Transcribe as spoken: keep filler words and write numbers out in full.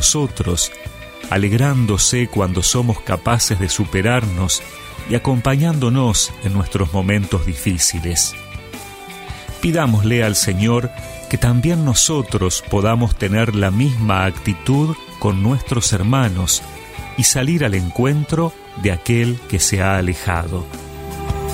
nosotros, alegrándose cuando somos capaces de superarnos y acompañándonos en nuestros momentos difíciles. Pidámosle al Señor que también nosotros podamos tener la misma actitud con nuestros hermanos y salir al encuentro de aquel que se ha alejado.